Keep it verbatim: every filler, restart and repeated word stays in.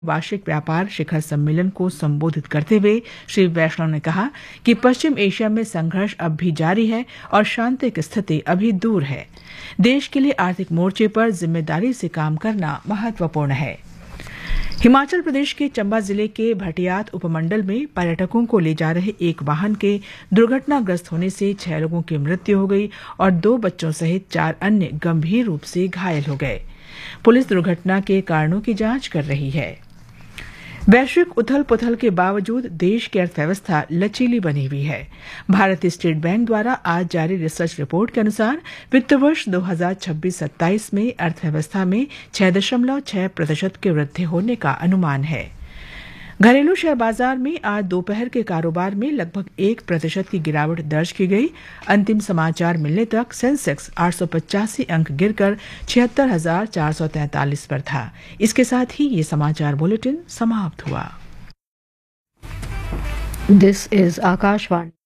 वार्षिक व्यापार शिखर सम्मेलन को संबोधित करते हुए श्री वैष्णव ने कहा कि पश्चिम एशिया में संघर्ष अब भी जारी है और शांति की स्थिति अभी दूर है। देश के लिए आर्थिक मोर्चे पर जिम्मेदारी से काम करना महत्वपूर्ण है। हिमाचल प्रदेश के चंबा जिले के भटियात उपमंडल में पर्यटकों को ले जा रहे एक वाहन के दुर्घटनाग्रस्त होने से छह लोगों की मृत्यु हो गई और दो बच्चों सहित चार अन्य गंभीर रूप से घायल हो गए। पुलिस दुर्घटना के कारणों की जांच कर रही है। वैश्विक उथल पुथल के बावजूद देश की अर्थव्यवस्था लचीली बनी हुई है। भारतीय स्टेट बैंक द्वारा आज जारी रिसर्च रिपोर्ट के अनुसार वित्त वर्ष दो हज़ार छब्बीस सत्ताईस में अर्थव्यवस्था में छह दशमलव छह प्रतिशत की वृद्धि होने का अनुमान है। घरेलू शेयर बाजार में आज दोपहर के कारोबार में लगभग एक प्रतिशत की गिरावट दर्ज की गई। अंतिम समाचार मिलने तक सेंसेक्स आठ सौ पचासी अंक गिरकर छिहत्तर हजार चार सौ तैंतालीस पर था। इसके साथ ही ये समाचार बुलेटिन समाप्त हुआ। This is Akashvani.